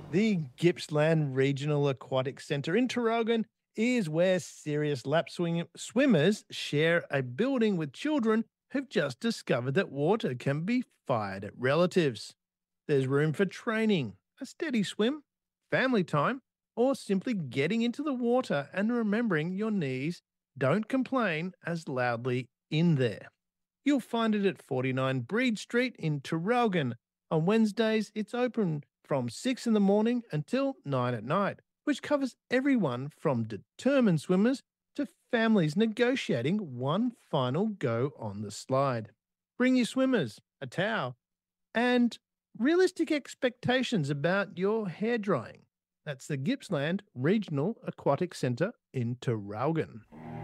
The Gippsland Regional Aquatic Centre in Traralgon is where serious swimmers share a building with children who've just discovered that water can be fired at relatives. There's room for training, a steady swim, family time, or simply getting into the water and remembering your knees don't complain as loudly in there. You'll find it at 49 Breed Street in Traralgon. On Wednesdays, it's open from 6 in the morning until 9 at night, which covers everyone from determined swimmers to families negotiating one final go on the slide. Bring your swimmers, a towel, and realistic expectations about your hair drying. That's the Gippsland Regional Aquatic Centre in Traralgon.